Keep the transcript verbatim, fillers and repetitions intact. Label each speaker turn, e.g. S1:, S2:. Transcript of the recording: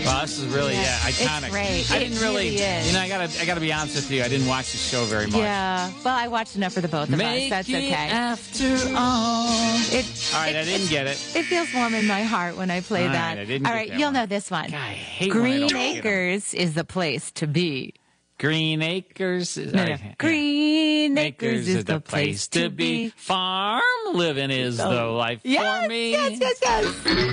S1: Well, this is really, yeah,
S2: Yeah, it's
S1: iconic.
S2: great.
S1: I
S2: It
S1: didn't really,
S2: really is.
S1: you know, I gotta, I gotta be honest with you. I didn't watch the show very much.
S2: Yeah. Well, I watched enough for the both of
S1: Make
S2: us. That's
S1: it
S2: okay.
S1: after all.
S2: It,
S1: All right,
S2: it,
S1: I didn't get it.
S2: It feels warm in my heart when I play
S1: All right,
S2: that.
S1: I didn't
S2: All
S1: get
S2: right,
S1: that
S2: you'll
S1: one.
S2: know this one.
S1: God, I hate when I
S2: Green
S1: don't get 'em.
S2: Acres is the place to be.
S1: Green Acres. Is,
S2: No, no.
S1: I-
S2: Green Acres is the place to be.
S1: Farm living is the life
S2: Yes,
S1: for me.
S2: yes, yes, yes.